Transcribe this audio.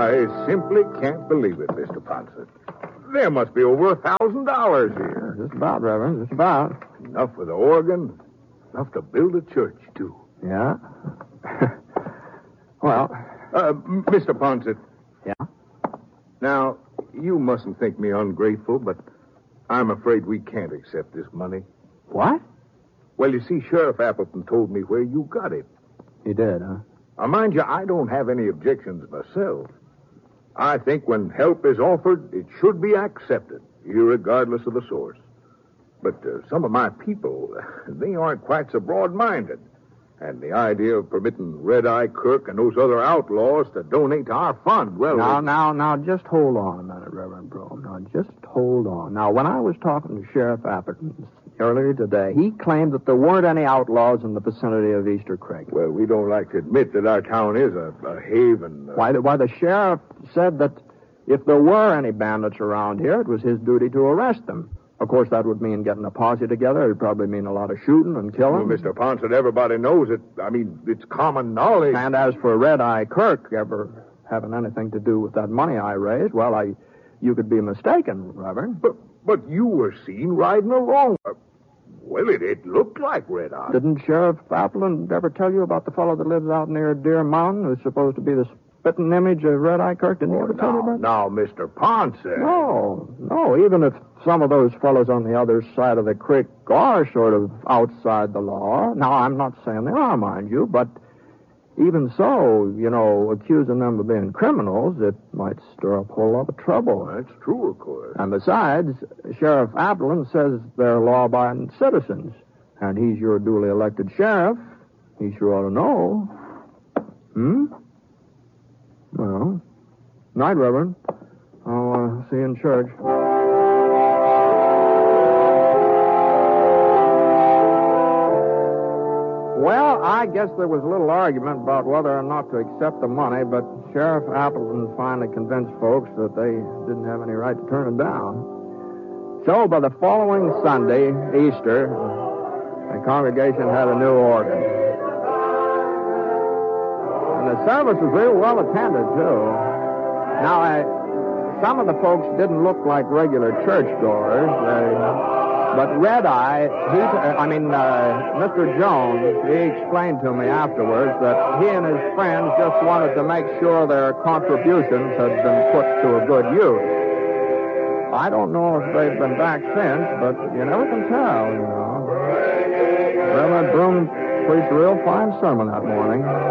I simply can't believe it, Mr. Ponset. There must be over $1,000 here. Just about, Reverend, just about. Enough for the organ, enough to build a church, too. Yeah? Well... Mr. Ponset. Yeah? Now, you mustn't think me ungrateful, but I'm afraid we can't accept this money. What? Well, you see, Sheriff Appleton told me where you got it. He did, huh? Now, mind you, I don't have any objections myself. I think when help is offered, it should be accepted, irregardless of the source. But some of my people, they aren't quite so broad-minded. And the idea of permitting Red Eye Kirk and those other outlaws to donate to our fund, well... Now, just hold on a minute, Reverend Bro. Now, just hold on. Now, when I was talking to Sheriff Appleton earlier today, he claimed that there weren't any outlaws in the vicinity of Easter Creek. Well, we don't like to admit that our town is a haven. Why, the sheriff said that if there were any bandits around here, it was his duty to arrest them. Of course, that would mean getting a posse together. It'd probably mean a lot of shooting and killing. Well, Mr. Ponset, everybody knows it. I mean, it's common knowledge. And as for Red Eye Kirk ever having anything to do with that money I raised, well, you could be mistaken, Reverend. But you were seen riding along. Well, it looked like Red Eye. Didn't Sheriff Appleton ever tell you about the fellow that lives out near Deer Mountain who's supposed to be the spitting image of Red Eye Kirk? Didn't he ever tell you about that? Now, Mr. Ponset. No, even if some of those fellows on the other side of the creek are sort of outside the law. Now, I'm not saying they are, mind you, but even so, accusing them of being criminals, it might stir up a whole lot of trouble. Well, that's true, of course. And besides, Sheriff Appleton says they're law-abiding citizens, and he's your duly elected sheriff. He sure ought to know. Well, night, Reverend. I'll see you in church. Well, I guess there was a little argument about whether or not to accept the money, but Sheriff Appleton finally convinced folks that they didn't have any right to turn it down. So, by the following Sunday, Easter, the congregation had a new organ. And the service was real well attended, too. Now, some of the folks didn't look like regular churchgoers. But Red Eye, Mr. Jones, he explained to me afterwards that he and his friends just wanted to make sure their contributions had been put to a good use. I don't know if they've been back since, but you never can tell, Reverend Broom preached a real fine sermon that morning.